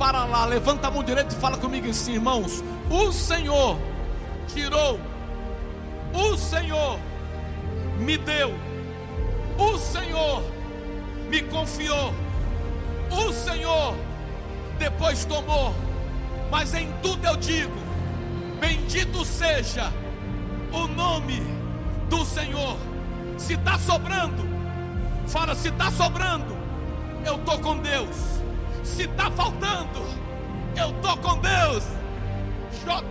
para lá. Levanta a mão direita e fala comigo assim, irmãos. O Senhor tirou, o Senhor me deu, o Senhor me confiou, o Senhor depois tomou. Mas em tudo eu digo, bendito seja o nome do Senhor. Se está sobrando, fala, se está sobrando, eu estou com Deus. Se está faltando, eu estou com Deus.